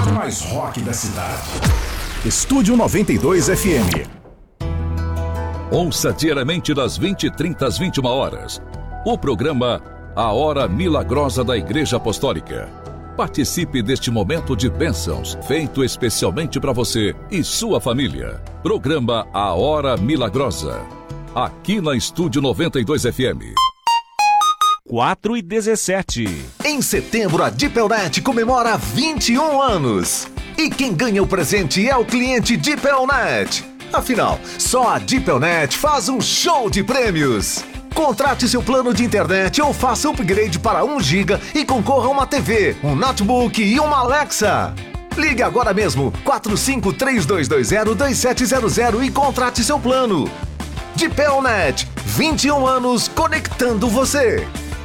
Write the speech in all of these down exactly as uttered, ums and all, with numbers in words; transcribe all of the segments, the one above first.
mais rock da cidade. Estúdio noventa e dois F M. Ouça diariamente das vinte e trinta às vinte e uma horas. O programa A Hora Milagrosa da Igreja Apostólica. Participe deste momento de bênçãos, feito especialmente para você e sua família. Programa A Hora Milagrosa. Aqui na Estúdio noventa e dois F M. quatro e dezessete. Em setembro, a Dipelnet comemora vinte e um anos. E quem ganha o presente é o cliente Dipelnet. Afinal, só a Dipelnet faz um show de prêmios. Contrate seu plano de internet ou faça upgrade para um giga e concorra a uma T V, um notebook e uma Alexa. Ligue agora mesmo, quatro cinco três dois dois zero dois sete zero zero e contrate seu plano. Dipelnet, vinte e um anos conectando você.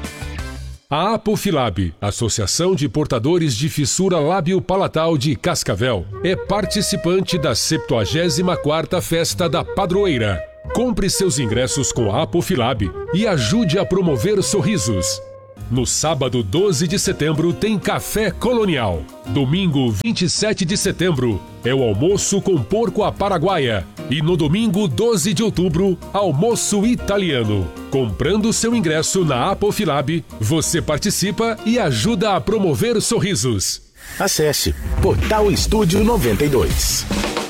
A Apofilab, Associação de Portadores de Fissura Lábio-Palatal de Cascavel, é participante da septuagésima quarta Festa da Padroeira. Compre seus ingressos com a Apofilab e ajude a promover sorrisos. No sábado doze de setembro tem Café Colonial. Domingo vinte e sete de setembro é o almoço com porco à paraguaia. E no domingo doze de outubro, almoço italiano. Comprando seu ingresso na Apofilab, você participa e ajuda a promover sorrisos. Acesse Portal Estúdio noventa e dois.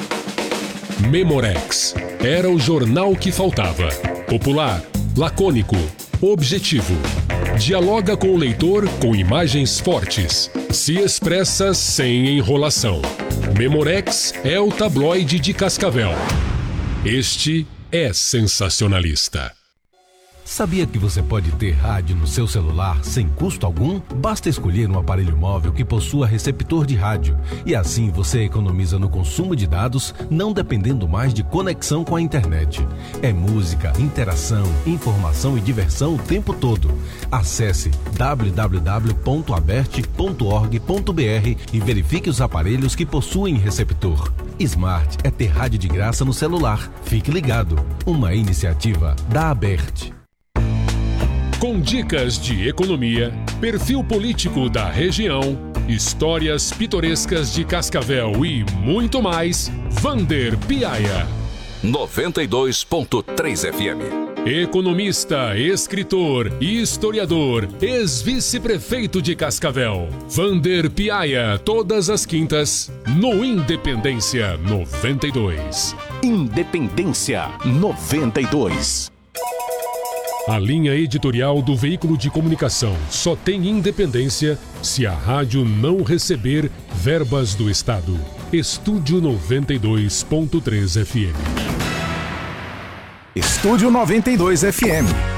Memorex. Era o jornal que faltava. Popular, lacônico, objetivo. Dialoga com o leitor com imagens fortes. Se expressa sem enrolação. Memorex é o tabloide de Cascavel. Este é sensacionalista. Sabia que você pode ter rádio no seu celular sem custo algum? Basta escolher um aparelho móvel que possua receptor de rádio. E assim você economiza no consumo de dados, não dependendo mais de conexão com a internet. É música, interação, informação e diversão o tempo todo. Acesse w w w ponto aberte ponto org ponto b r e verifique os aparelhos que possuem receptor. Smart é ter rádio de graça no celular. Fique ligado. Uma iniciativa da Aberte. Com dicas de economia, perfil político da região, histórias pitorescas de Cascavel e muito mais, Vander Piaia. noventa e dois ponto três F M. Economista, escritor, historiador, ex-vice-prefeito de Cascavel. Vander Piaia, todas as quintas, no Independência noventa e dois. Independência noventa e dois. A linha editorial do veículo de comunicação só tem independência se a rádio não receber verbas do Estado. Estúdio noventa e dois ponto três F M. Estúdio noventa e dois F M.